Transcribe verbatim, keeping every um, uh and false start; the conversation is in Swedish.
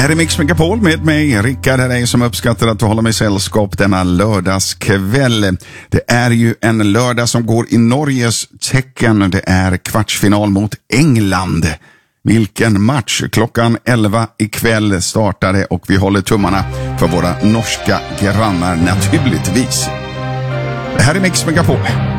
Här är Mix Megapol med mig, Rickard, är dig som uppskattar att du håller mig sällskap denna lördagskväll. Det är ju en lördag som går i Norges tecken. Det är kvartsfinal mot England. Vilken match! Klockan elva ikväll startade och vi håller tummarna för våra norska grannar naturligtvis. Det här är Mix Megapol.